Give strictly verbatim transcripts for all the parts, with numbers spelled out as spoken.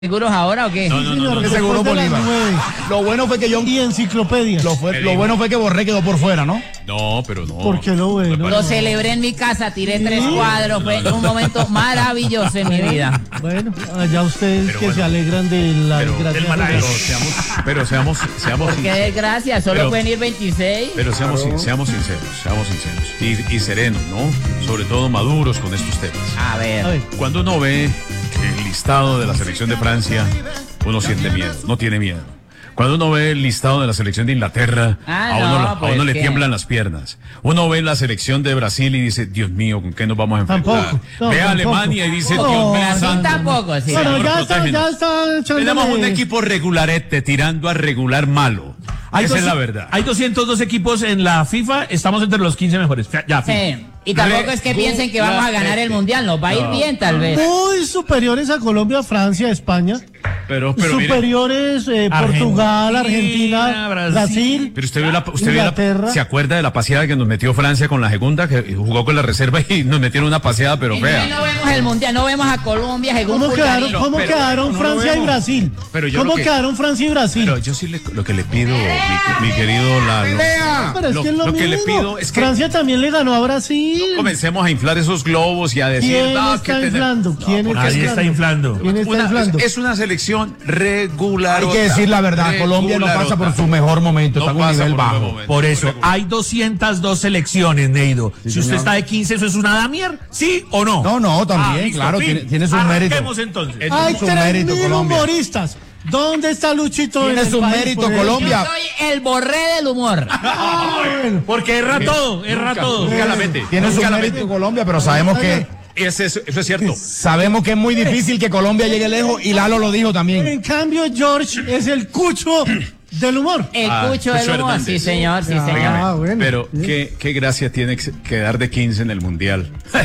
¿Seguros ahora o qué? No, no, no, no, no. Seguro Bolívar. Lo bueno fue que John Y enciclopedias. Lo, fue, lo bueno fue que Borré quedó por fuera, ¿no? No, pero no. ¿Por qué lo bueno? Lo celebré en mi casa, tiré tres cuadros, fue un momento maravilloso en mi vida. Bueno, allá ustedes Pero que bueno, se alegran de la pero, desgracia. pero seamos, pero seamos, seamos, Qué desgracia, solo Pero- pueden ir veintiséis. pero seamos, sin- seamos sinceros, seamos sinceros y, y serenos, ¿no? Sobre todo maduros con estos temas. A A ver. ver, Cuando uno ve el listado de la selección de Francia, uno siente miedo, no tiene miedo. Cuando uno ve el listado de la selección de Inglaterra, Ah, a uno, no, a pues uno le que- tiemblan las piernas. Uno ve la selección de Brasil y dice, Dios mío, ¿con qué nos vamos a enfrentar? Tampoco, no, ve a tampoco. Alemania y dice, No, Dios mío, Brasil santo". tampoco, sí. bueno, Señor, ya está, protégenos. ya está echándole- Tenemos un equipo regularete tirando a regular malo. Hay Esa dos- es la verdad. Hay doscientos dos equipos en la FIFA, estamos entre los quince mejores. Ya, FIFA. Sí. Y tampoco es que piensen que vamos a ganar el mundial, nos va a ir bien tal vez. Muy superiores a Colombia, Francia, España. Pero, pero mire, superiores eh, Portugal, Argentina, Brasil. Brasil. pero usted vio la, usted vio la, Inglaterra. ¿se acuerda de la paseada que nos metió Francia con la segunda, que jugó con la reserva y nos metieron una paseada pero Entonces fea? no vemos el mundial, no vemos a Colombia según ¿Cómo quedaron, Fulgarino. cómo pero quedaron no lo Francia y vemos. Brasil? Pero yo ¿Cómo lo que- quedaron Francia y Brasil? Pero yo sí le- lo que le pido, mi, mi querido Lalo, Pero es lo, que es lo, lo que le mismo. pido es que Francia también le ganó a Brasil. comencemos a inflar esos globos y a decir, ¿Quién "No, está que tenemos-". inflando? ¿Quién está Nadie inflando? está inflando. ¿Quién está Una- inflando? es una selección regular. Hay que decir la verdad, Colombia no pasa por su mejor momento, está en un nivel bajo. Por eso, hay doscientas dos selecciones, Neido. si usted señor. está de quince, ¿eso es una damier? ¿Sí o no? No, no, también, listo, claro, fin. tiene- tiene su mérito. Arranquemos entonces. Es- Hay su tres mérito, mil Colombia. humoristas. ¿Dónde está Luchito? Tiene en el su país? mérito, Por eso. Colombia. Yo soy el borré del humor. Ah, bueno. Porque erra todo, erra todo. Nunca la mete. Tiene su Nunca la mérito mete. Colombia, pero sabemos que Es eso, eso es cierto. sabemos que es muy difícil que Colombia llegue lejos y Lalo lo dijo también. En cambio, George es el cucho del humor. El Ah, cucho Cucho del humor, Hernández. sí señor, sí Ah, señor. bueno. Pero qué, qué gracia tiene que quedar de quince en el Mundial.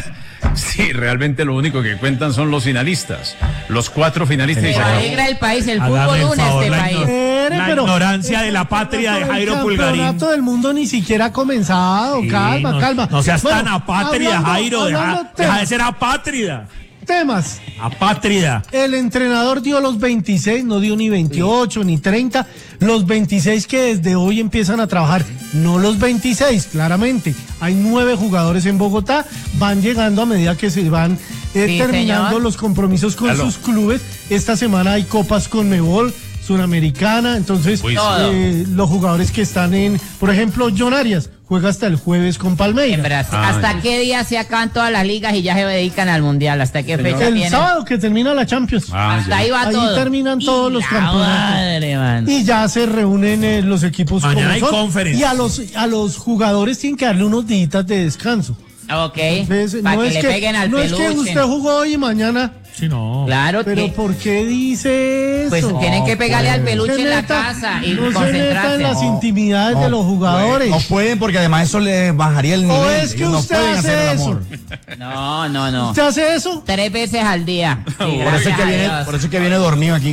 Sí, realmente lo único que cuentan son los finalistas. Los cuatro finalistas. y se Pero acabó. alegra el país, el Hágame fútbol el une favor, este la país. ignor- Espere, La pero- ignorancia de la patria de Jairo El Pulgarín. campeonato del mundo ni siquiera ha comenzado. Sí, calma, no, calma. No seas Bueno, tan apátrida, hablando- Jairo. Deja, hablando deja de temas, ser apátrida. temas. Apátrida. El entrenador dio los veintiséis, no dio ni veintiocho ni treinta. Los veintiséis que desde hoy empiezan a trabajar, no los veintiséis, claramente. Hay nueve jugadores en Bogotá, van llegando a medida que se van eh, Sí, terminando señor. los compromisos con Aló. sus clubes. Esta semana hay copas con Mebol, Suramericana, entonces Uy, sí. eh, los jugadores que están en, por ejemplo, John Arias juega hasta el jueves con En Palmeiras. Brasil. Ah, ¿Hasta sí. qué día se acaban todas las ligas y ya se dedican al mundial? ¿Hasta qué fecha El tienen? sábado que termina la Champions. Ah, Hasta ya. ahí va Ahí todo. terminan todos los La campeonatos. madre, man. Y ya se reúnen eh, los equipos Mañana hay como son. conference. Y a los, a los jugadores tienen que darle unos días de descanso. Ok, Entonces, para no que es le que, peguen al no es peluche. que usted jugó hoy y mañana. Sí, no. Claro Pero que... ¿por qué dice eso? Pues tienen que pegarle al No peluche se en la meta- casa y no se meta concentrarse. en las No. intimidades de No, los jugadores. No pueden porque además eso les bajaría el nivel. ¿O es que Ellos no usted pueden hacer hace el eso? amor. No, no, no. ¿Usted hace eso? Tres veces al día. Sí, Por eso, gracias es que a viene, Dios. por eso es que viene dormido aquí.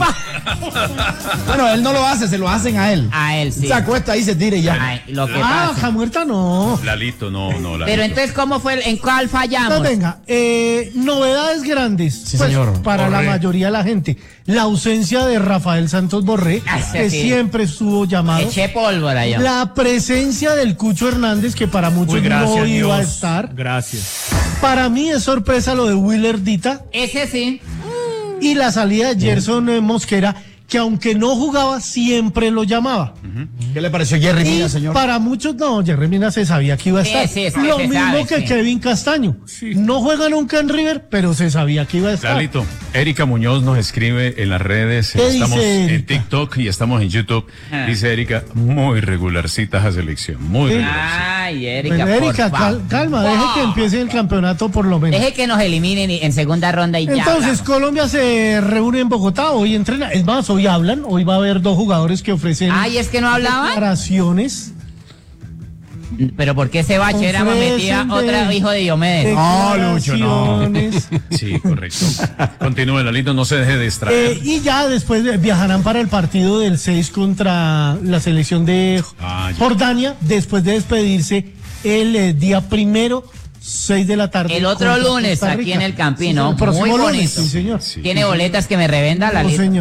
Bueno, él no lo hace, se lo hacen a él. A él sí. Se acuesta ahí, se tira y ya. Ay, lo que Ah, pasa. hoja muerta no. Lalito, no, no, Lalito. Pero entonces, ¿cómo fue? el- ¿En cuál fallamos? Entonces, venga, eh, novedades grandes Sí, pues, señor. para la Borré. mayoría de la gente. La ausencia de Rafael Santos Borré, Ah, sí, que sí. siempre estuvo llamado. Eché pólvora yo. La presencia del Cucho Hernández, que para muchos Uy, gracias, no iba a Dios. estar. Gracias. Para mí es sorpresa lo de Willer Dita Ese sí. y la salida de Gerson eh, Mosquera, que aunque no jugaba, siempre lo llamaba. ¿Qué le pareció Jerry Y Mina, señor? para muchos, no, Jerry Mina se sabía que iba a Sí, estar. sí, sí, lo se mismo sabe, que sí. Kevin Castaño. No juega nunca en River, pero se sabía que iba a estar. Lalito, Erika Muñoz nos escribe en las redes, ¿Qué estamos dice en Erika? TikTok y estamos en YouTube. Ah. Dice Erika, muy regularcita esa selección, muy Sí. regularcita. Ay, Erika, Bueno, Erika, por cal- favor. calma, deje que empiece el campeonato por lo menos. Deje que nos eliminen y- en segunda ronda y ya. Entonces, hablamos. Colombia se reúne en Bogotá, hoy entrena, es más, hoy hablan, hoy va a haber dos jugadores que ofrecen Ay, es que no hablaban. declaraciones. Pero ¿por qué ese bachera me metía Ofrecen otro de- hijo de Diomedes? No, Lucho, no. declaraciones. Sí, correcto. Continúe, Lalito, no se deje de distraer. Eh, y ya después de- viajarán para el partido del seis contra la selección de Ah, ya. Jordania, después de despedirse el eh, día primero seis de la tarde. El otro contra lunes Costa aquí Rica. en el Campino, Sí, el próximo muy lunes, bonito. sí, señor. Tiene boletas que me revenda la No, lista. señor.